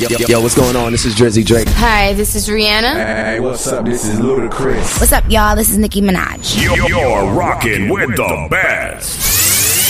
Yo, what's going on? This is Drizzy Drake. Hi, this is Rihanna. Hey, what's up? This is Ludacris. What's up, y'all? This is Nicki Minaj. You're rocking with the best.